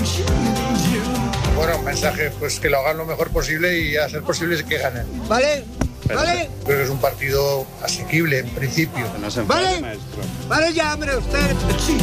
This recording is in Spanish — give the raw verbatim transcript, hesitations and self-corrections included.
Bueno, mensaje, pues que lo hagan lo mejor posible y a ser posible es que ganen. ¿Vale? Pero ¿Vale? creo que es un partido asequible en principio. ¿Vale? ¿Vale ya, hombre, usted?